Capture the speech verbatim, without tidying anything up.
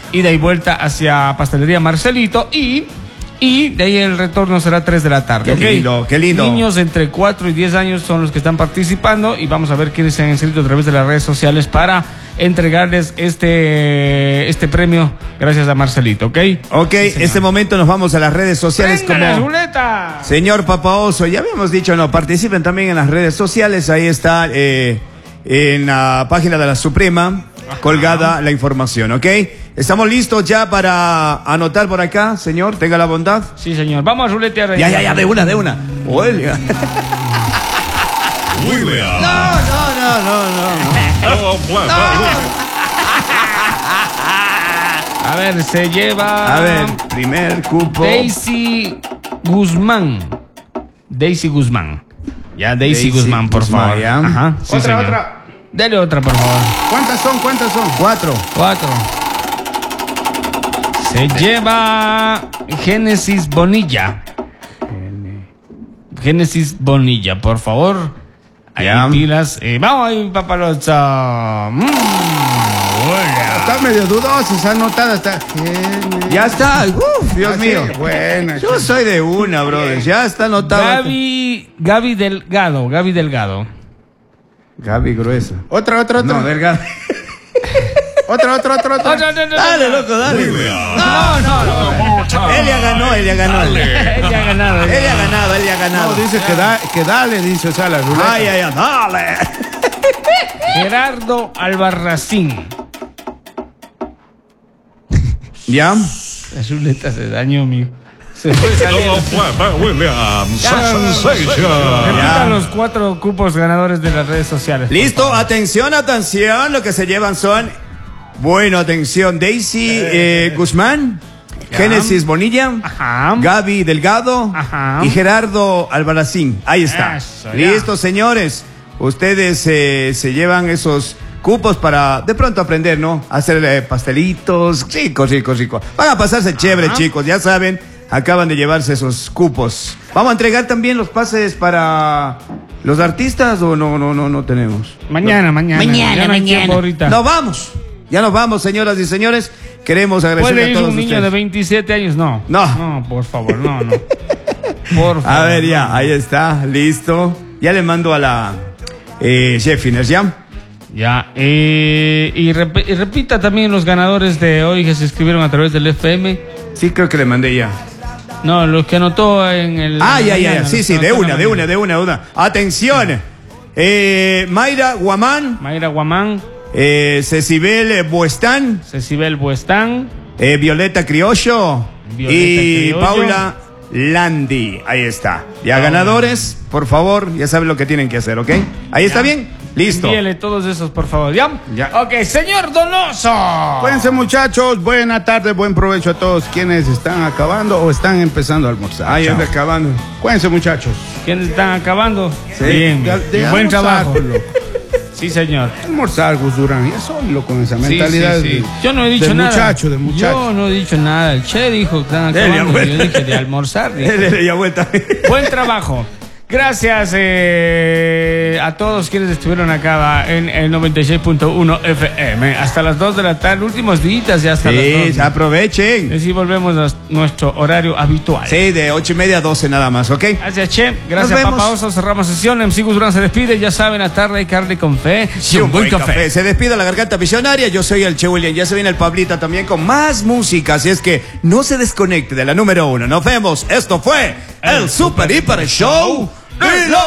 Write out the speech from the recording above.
ida y vuelta hacia Pastelería Marcelito y... Y de ahí el retorno será tres de la tarde. Qué ¿Okay? lindo, qué lindo. Niños entre cuatro y diez años son los que están participando y vamos a ver quiénes se han inscrito a través de las redes sociales para entregarles este, este premio gracias a Marcelito, ¿ok? Ok, sí, este momento nos vamos a las redes sociales. ¡Venga, como la ruleta! Señor Papaoso, ya habíamos dicho, no, participen también en las redes sociales. Ahí está eh, en la página de la Suprema colgada la información, ¿ok? ¿Estamos listos ya para anotar por acá, señor? Tenga la bondad. Sí, señor. Vamos a ruletear. Ya, ya, ya, de una, de una. Oiga. William. No, no, no, no, no. No. A ver, se lleva... A ver, primer cupo. Daisy Guzmán. Daisy Guzmán. Ya, Daisy, Daisy Guzmán, por Guzmán, favor. ya. Ajá. Sí, Otra, señor. otra. Dele otra, por favor. ¿Cuántas son? ¿Cuántas son? Cuatro. Cuatro. Se lleva Génesis Bonilla. Génesis Bonilla, por favor. Ahí Ya. pilas. Eh, vamos ahí, papalocho. Mm, hola. Está medio dudoso, esa anotada está. Ya está. Uf, Dios Ah, sí, mío. buena. Yo soy de una, brother. Ya está anotado. Gaby, Gaby Delgado, Gaby Delgado. Gaby gruesa. Otra, otra, otra. No, delgado. Otra, otra, otra, otra. Oh, no, no, no, Dale, no. loco, dale. William. No, no, no. Él ya ganó, él ya ganó. Él Él ya ha ganado. él ya ya ha ha ganado, él ya ha No, ganado. dice que, da, que dale, dice, o sea, la ruleta. Ay, ay, ay, dale. Gerardo Albarracín. ¿Ya? La ruleta se dañó, amigo. Se fue saliendo. William. Sensation. Repita los cuatro cupos ganadores de las redes sociales. Listo, atención, atención. Lo que se llevan son. Bueno, atención. Daisy eh, Guzmán, Génesis Bonilla, Ajá. Gaby Delgado Ajá. y Gerardo Albarracín. Ahí está. Eso, ya. Listo, señores. Ustedes eh, se llevan esos cupos para de pronto aprender, ¿no? Hacer eh, pastelitos. Chicos, chicos, chicos. Van a pasarse chévere, Ajá. chicos. Ya saben, acaban de llevarse esos cupos. ¿Vamos a entregar también los pases para los artistas o no, no, no, no tenemos? Mañana, mañana. Mañana, Ya no hay mañana. tiempo ahorita. Nos vamos. Ya nos vamos, señoras y señores. Queremos ¿Puede agradecerle a ir todos un niño ustedes. de veintisiete años? No. No. No, por favor, no, no. Por favor. A ver, ya, no. ahí está, listo. Ya le mando a la eh, Jeffines, ¿ya? Ya, eh, y, rep- y repita también los ganadores de hoy que se inscribieron a través del F M. Sí, creo que le mandé ya. No, los que anotó en el... Ah, ya, ya, mañana, ya. Sí, los sí, que de anotó en una, la de mañana. una, de una, de una. Atención. Eh, Mayra Guamán, Mayra Guamán, eh, Cecibel Buestán, Cecibel Buestán, eh, Violeta Criollo Violeta y Criollo. Paula Landi. Ahí está. Ya Paula. ganadores, por favor, ya saben lo que tienen que hacer, ¿ok? Ahí está bien. Listo. envíele todos esos, por favor. ¿Ya? Ya. Ok, señor Donoso. Cuídense, muchachos. Buena tarde, buen provecho a todos quienes están acabando o están empezando a almorzar. Ahí Chao. anda acabando. Cuídense, muchachos. ¿Quiénes están acabando? Sí. Bien, De- bien. de Buen almorzar, trabajo. pues, loco. Sí, señor. Almorzar, Gus Durán. Ya solo con esa Sí, mentalidad. sí, sí. de- Yo no he dicho de nada. muchacho, de muchacho. Yo no he dicho nada. El Che dijo que están Dele, acabando. abuela. Yo dije de almorzar. dije. Dele ya vuelta. Buen trabajo. Gracias eh, a todos quienes estuvieron acá en el noventa y seis punto uno F M. Hasta las dos de la tarde, últimos días ya hasta las Sí, dos. aprovechen. Y así volvemos a nuestro horario habitual. Sí, de ocho y media a doce nada más, ¿ok? Gracias, Che. Gracias, Nos vemos. Papa Oso. Cerramos sesión. M C Gus Durán se despide. Ya saben, a tarde hay carne con fe y un buen café. Se despide la garganta visionaria. Yo soy el Che William. Ya se viene el Pablita también con más música. Así es que no se desconecte de la número uno. Nos vemos. Esto fue el Super Hiper Show de la